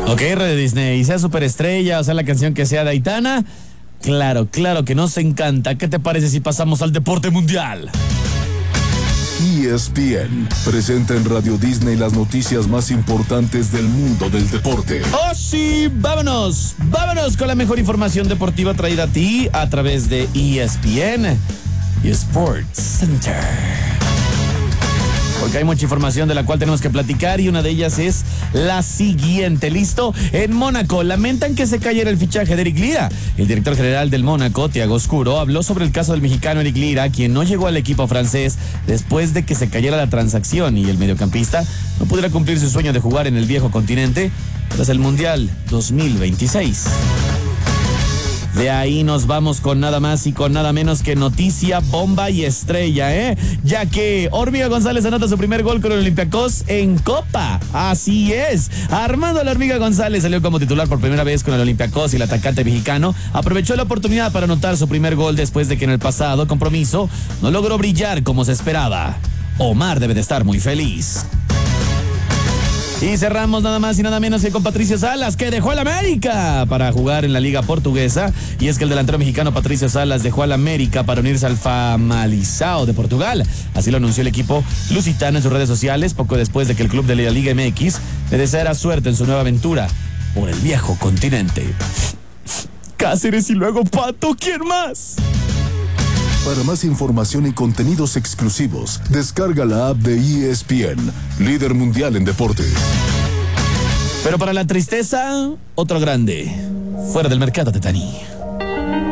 Ok, Radio Disney, sea superestrella o sea la canción que sea de Aitana, claro que nos encanta. ¿Qué te parece si pasamos al deporte mundial? ESPN presenta en Radio Disney las noticias más importantes del mundo del deporte. ¡Oh, sí! ¡Vámonos! ¡Vámonos con la mejor información deportiva traída a ti a través de ESPN y Sports Center! Porque hay mucha información de la cual tenemos que platicar y una de ellas es la siguiente. ¿Listo? En Mónaco lamentan que se cayera el fichaje de Eric Lira. El director general del Mónaco, Thiago Oscuro, habló sobre el caso del mexicano Eric Lira, quien no llegó al equipo francés después de que se cayera la transacción y el mediocampista no pudiera cumplir su sueño de jugar en el viejo continente tras el Mundial 2026. De ahí nos vamos con nada más y con nada menos que noticia, bomba y estrella, ya que Hormiga González anota su primer gol con el Olympiacos en Copa. Así es, Armando La Hormiga González salió como titular por primera vez con el Olympiacos y el atacante mexicano aprovechó la oportunidad para anotar su primer gol después de que en el pasado compromiso no logró brillar como se esperaba. Omar debe de estar muy feliz. Y cerramos nada más y nada menos que con Patricio Salas, que dejó al América para jugar en la Liga Portuguesa. Y es que el delantero mexicano Patricio Salas dejó al América para unirse al Famalicão de Portugal. Así lo anunció el equipo lusitano en sus redes sociales, poco después de que el club de la Liga MX le deseara suerte en su nueva aventura por el viejo continente. Cáceres y luego Pato, ¿quién más? Para más información y contenidos exclusivos, descarga la app de ESPN, líder mundial en deportes. Pero para la tristeza, otro grande, fuera del mercado de Tani.